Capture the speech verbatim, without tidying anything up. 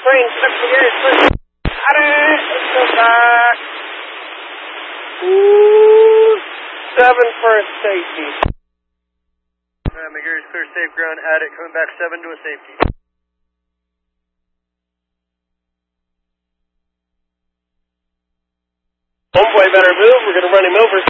train. Set up the gears. Got it. Let's go back. Ooh, seven for a safety. Uh, McGarry's clear safe ground. Add it. Coming back seven to a safety. Homeboy better move. We're going to run him over.